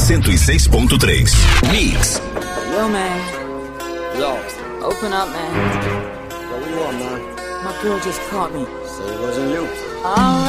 106.3. Mix. Yo, man. Yo. Open up, man. What do you want, man? My girl just caught me. Say it wasn't you. All